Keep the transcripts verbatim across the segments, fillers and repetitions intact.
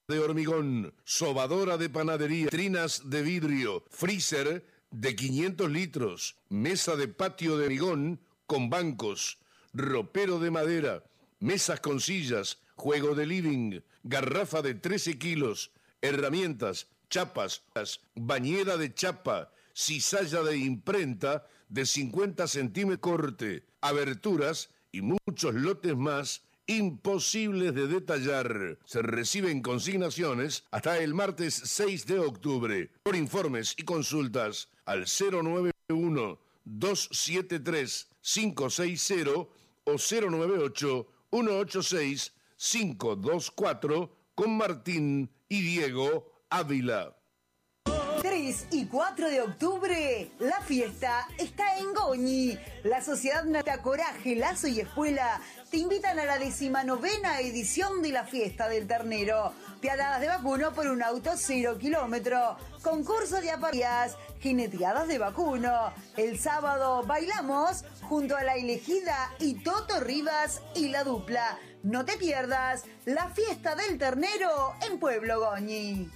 de hormigón, sobadora de panadería, trinas de vidrio, freezer de quinientos litros, mesa de patio de hormigón con bancos, ropero de madera, mesas con sillas, juego de living, garrafa de trece kilos, herramientas, chapas, bañera de chapa, cizalla de imprenta de cincuenta centímetros corte, aberturas y muchos lotes más imposibles de detallar. Se reciben consignaciones hasta el martes seis de octubre. Por informes y consultas al cero nueve uno, dos siete tres, cinco seis cero o cero nueve ocho, uno ocho seis, cinco dos cuatro con Martín y Diego Ávila. tres y cuatro de octubre, la fiesta está en Goñi. La Sociedad Nata Coraje, Lazo y Espuela te invitan a la decimanovena edición de la Fiesta del Ternero. Piadadas de vacuno por un auto cero kilómetro. Concurso de aparías, jineteadas de vacuno. El sábado bailamos junto a La Elegida y Toto Rivas y La Dupla. No te pierdas la Fiesta del Ternero en Pueblo Goñi.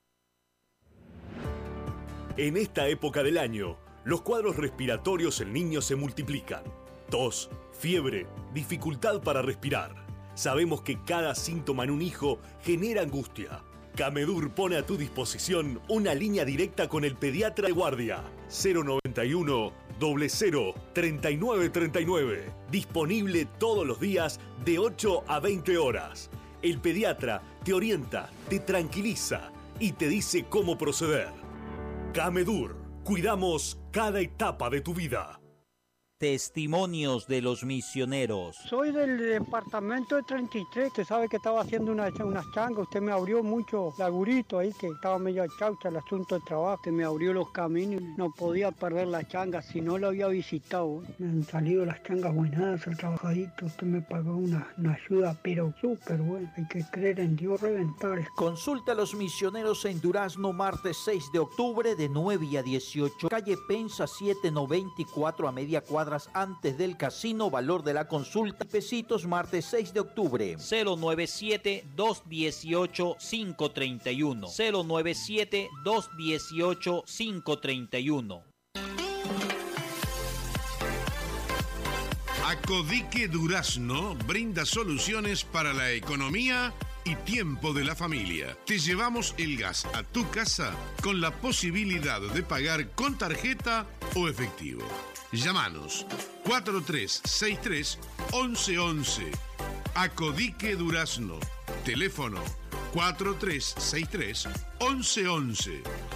En esta época del año, los cuadros respiratorios en niños se multiplican. Tos, fiebre, dificultad para respirar. Sabemos que cada síntoma en un hijo genera angustia. Camedur pone a tu disposición una línea directa con el pediatra de guardia. cero noventa y uno, cero cero, treinta y nueve treinta y nueve. Disponible todos los días de ocho a veinte horas. El pediatra te orienta, te tranquiliza y te dice cómo proceder. Camedur, cuidamos cada etapa de tu vida. Testimonios de los misioneros. Soy del departamento de treinta y tres, usted sabe que estaba haciendo unas una changas, usted me abrió mucho lagurito ahí, que estaba medio chaucha el asunto del trabajo, usted me abrió los caminos, no podía perder la changa, si no lo había visitado. Me han salido las changas buenas, el trabajadito, usted me pagó una, una ayuda, pero súper buena, hay que creer en Dios, reventar. Consulta a los misioneros en Durazno, martes seis de octubre de nueve a dieciocho, calle Pensa siete noventa y cuatro a media cuadra antes del casino. Valor de la consulta pesitos, martes seis de octubre. Cero nueve siete, dos dieciocho, cinco treinta y uno. Cero nueve siete, dos dieciocho, cinco treinta y uno. Acodique Durazno brinda soluciones para la economía y tiempo de la familia. Te llevamos el gas a tu casa con la posibilidad de pagar con tarjeta o efectivo. Llámanos cuatro tres seis tres, once once. Acodique Durazno. Teléfono cuatro tres seis tres, once once.